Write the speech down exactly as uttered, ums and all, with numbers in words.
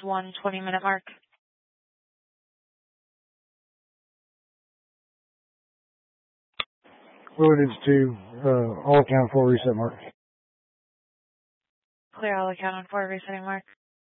one twenty minute mark. Relative to uh, all accounted for reset mark. Clear all accounted for resetting mark.